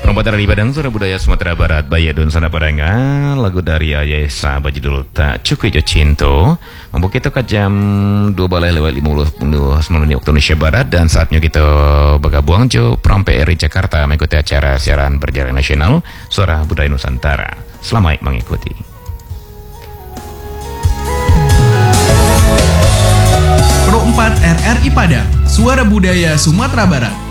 Perempatan dari Padang, Suara Budaya Sumatera Barat, Bayadun Sana Padangan, lagu dari Ayesa Bajidul Tak Cukup Jo Cinto. Mampu kita ke jam 12:50 menit waktu Indonesia Barat, dan saatnya kita bergabung jo Prompe RI Jakarta mengikuti acara siaran berjalan nasional Suara Budaya Nusantara. Selamat mengikuti. Pro 4 RRI Padang, Suara Budaya Sumatera Barat.